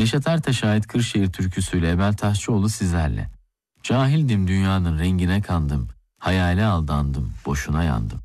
Neşet Ertaş'a ait Kırşehir türküsüyle Emel Taşçıoğlu sizlerle. Cahildim dünyanın rengine kandım, hayale aldandım, boşuna yandım.